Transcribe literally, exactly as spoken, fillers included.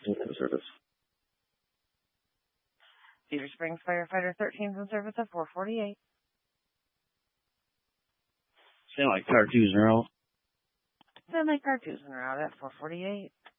in service. Cedar Springs Firefighter thirteen is in service at four forty-eight. Sound like car two's in a row. Sound like car two's in route at four forty-eight.